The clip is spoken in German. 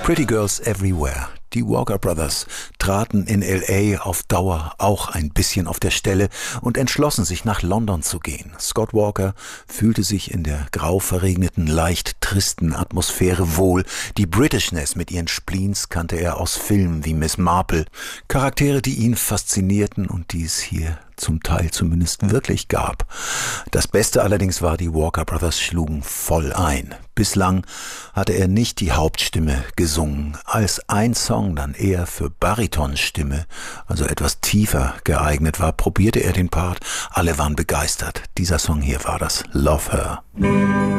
Pretty Girls Everywhere. Die Walker Brothers traten in L.A. auf Dauer auch ein bisschen auf der Stelle und entschlossen sich nach London zu gehen. Scott Walker fühlte sich in der grau verregneten, leicht tristen Atmosphäre wohl. Die Britishness mit ihren Spleens kannte er aus Filmen wie Miss Marple. Charaktere, die ihn faszinierten und die es hier zum Teil zumindest wirklich gab. Das Beste allerdings war, die Walker Brothers schlugen voll ein. Bislang hatte er nicht die Hauptstimme gesungen, als ein Song dann eher für Baritonstimme, also etwas tiefer geeignet war, probierte er den Part. Alle waren begeistert. Dieser Song hier war das, Love Her.